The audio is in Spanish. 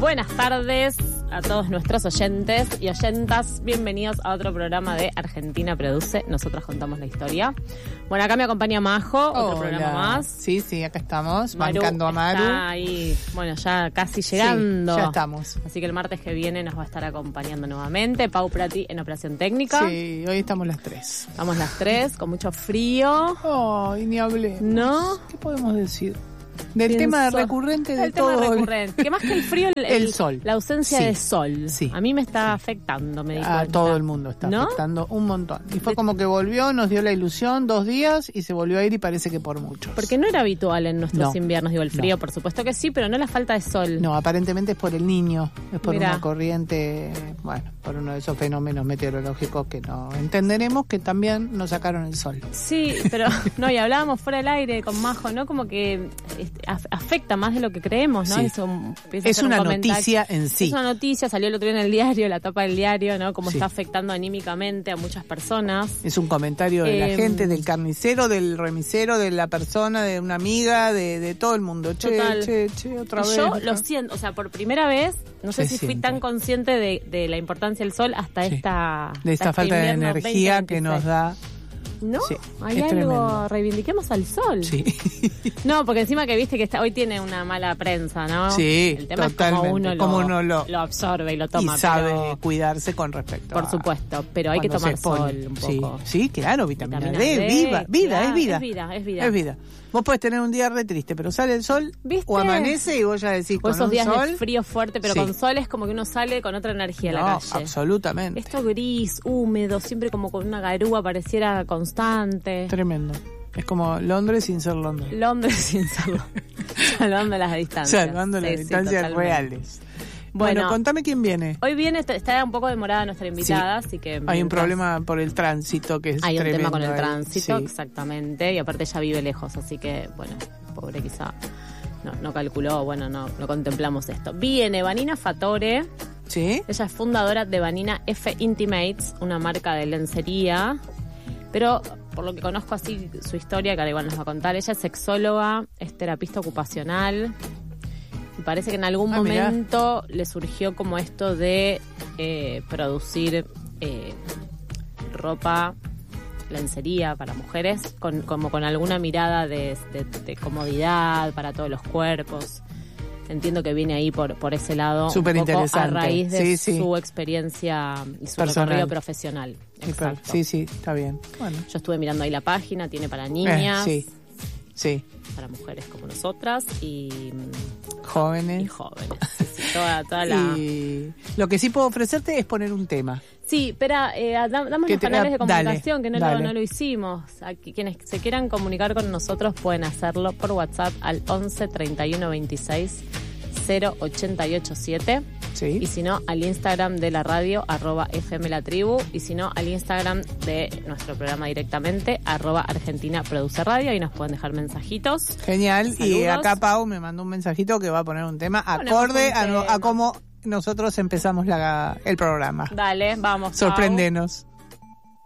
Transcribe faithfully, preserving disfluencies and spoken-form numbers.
Buenas tardes a todos nuestros oyentes y oyentas. Bienvenidos a otro programa de Argentina Produce. Nosotros contamos la historia. Bueno, acá me acompaña Majo, otro Hola. programa más. Sí, sí, acá estamos, Maru bancando a Maru. Está ahí, bueno, ya casi llegando. Sí, ya estamos. Así que el martes que viene nos va a estar acompañando nuevamente. Pau Prati en operación técnica. Sí, hoy estamos las tres. Estamos las tres, con mucho frío. Ay, ni hablé. ¿No? ¿Qué podemos decir? Del Pienso- tema recurrente de el tema todo. recurrente. Que más que el frío, el, El sol. La ausencia Sí. de sol. Sí. A mí me está afectando, me di A cuenta. todo el mundo está ¿No? afectando un montón. Y fue como que volvió, nos dio la ilusión dos días y se volvió a ir y parece que por muchos. Porque no era habitual en nuestros No. inviernos, digo, el frío, No. por supuesto que sí, pero no la falta de sol. No, aparentemente es por el niño, es por Mirá. una corriente, bueno, por uno de esos fenómenos meteorológicos que no entenderemos, que también nos sacaron el sol. Sí, pero no, y hablábamos fuera del aire con Majo, ¿no? Como que este, af- afecta más de lo que creemos, ¿no? Sí. Eso empieza a Es ser un una comentario. noticia en sí. Es una noticia, salió el otro día en el diario, la tapa del diario, ¿no? Como Sí. está afectando anímicamente a muchas personas. Es un comentario de la Eh, gente, del carnicero, del remisero, de la persona, de una amiga, de, de todo el mundo. Che, Total. che, che, otra Y vez. yo otra- lo siento, o sea, por primera vez, no sé Se si fui siente. tan consciente de, de la importancia del sol hasta Sí. esta... de esta hasta falta de invierno energía veinte que nos veintiséis. da. ¿No? Sí, Hay es algo, tremendo. reivindiquemos al sol. Sí, No, porque encima que viste que está, hoy tiene una mala prensa, ¿no? Sí, El tema totalmente. es cómo uno, Cómo lo, uno lo- lo absorbe y lo y toma. sabe pero- cuidarse con respecto por a supuesto, pero hay que cuando tomar se expone. sol un Sí, poco. sí, claro, vitamina, Vitamina D, D, viva, vida, claro, es vida. es vida, es vida. Es vida. Vos podés tener un día re triste, pero sale el sol ¿Viste? o amanece y vos ya decís O con esos un días sol. de frío fuerte, pero Sí. con sol es como que uno sale con otra energía a la No, calle. absolutamente. Esto gris, húmedo, siempre como con una garúa pareciera constante. Tremendo. Es como Londres sin ser Londres. Londres sin salvo. Salvando las distancias. Salvando las Sí, sí, distancias totalmente. reales. Bueno, Bueno, contame quién viene. Hoy viene, está- está un poco demorada nuestra invitada, así que... Hay un mientras- problema por el tránsito que es Hay un tremendo tema con el ahí. tránsito, Sí. exactamente, y aparte ella vive lejos, así que, bueno, pobre quizá no, no calculó, bueno, no, no contemplamos esto. Viene Vanina Fatore, ¿Sí? ella es fundadora de Vanina F Intimates, una marca de lencería, pero por lo que conozco así su historia, que ahora igual nos va a contar, ella es sexóloga, es terapista ocupacional, y parece que en algún Ah, mirá. momento le surgió como esto de eh, producir eh, ropa, lencería para mujeres, con, como con alguna mirada de, de- de comodidad para todos los cuerpos. Entiendo que viene ahí por, por ese lado, Súper un poco a interesante. raíz de Sí, sí. su experiencia y su Personal. recorrido profesional. Sí, claro. Exacto. Sí, sí, está bien. Bueno. Yo estuve mirando ahí la página, tiene para Eh, niñas, sí, sí. para mujeres como nosotras y, y Jóvenes. jóvenes. Sí, sí, toda, toda la... Y lo que sí puedo ofrecerte es poner un tema. Sí, espera, eh, da- damos Que los te- canales de dale, comunicación, que no lo, dale. no lo hicimos. Aquí, quienes se quieran comunicar con nosotros pueden hacerlo por WhatsApp al once treinta y uno veintiséis cero ochenta y ocho siete. Sí. Y si no, al Instagram de la radio, arroba F M La Tribu. Y si no, al Instagram de nuestro programa directamente, arroba Argentina Produce Radio. Ahí nos pueden dejar mensajitos. Genial. Y Saludos. acá Pau me mandó un mensajito que va a poner un tema Ponemos acorde un a, no- tema. a cómo nosotros empezamos la, el programa. Dale, vamos. Pau. Sorprendenos.